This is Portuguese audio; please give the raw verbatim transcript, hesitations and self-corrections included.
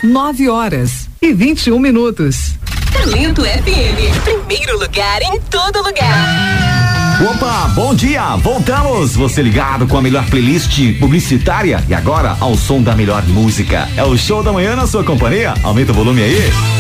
nove horas e vinte e um minutos. Talento F M, primeiro lugar em todo lugar. Opa, bom dia, voltamos, você ligado com a melhor playlist publicitária e agora ao som da melhor música. É o Show da Manhã na sua companhia, aumenta o volume aí.